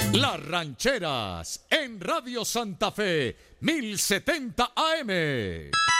Las Rancheras en Radio Santa Fe, 1070 AM.